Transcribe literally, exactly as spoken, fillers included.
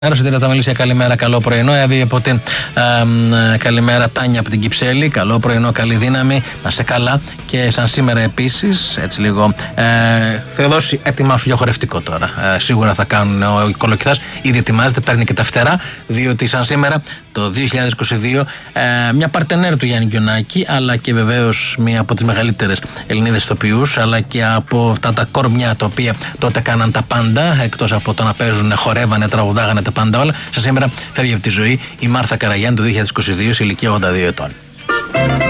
Καλημέρα, τα Μελίσια, καλημέρα, καλό πρωινό. Εύη από την ε, καλημέρα, Τάνια από την Κυψέλη. Καλό πρωινό, καλή δύναμη, να σε καλά. Και σαν σήμερα επίσης, έτσι λίγο. Ε, Θεοδόση, ετοιμάσου για χορευτικό τώρα. Ε, σίγουρα θα κάνουν ο Κολοκυθάς, ήδη ετοιμάζεται, παίρνει και τα φτερά. Διότι σαν σήμερα, το δύο χιλιάδες είκοσι δύο, ε, μια παρτενέρ του Γιάννη Γκιονάκη, αλλά και βεβαίως μια από τις μεγαλύτερες Ελληνίδες ηθοποιούς, αλλά και από αυτά τα κορμιά τα οποία τότε κάναν τα πάντα, εκτός από το να παίζουν, χορεύανε, τραγουδάγανε τα πάντα όλα. Σαν σήμερα φεύγει από τη ζωή η Μάρθα Καραγιάννη το δύο χιλιάδες είκοσι δύο σε ηλικία ογδόντα δύο ετών.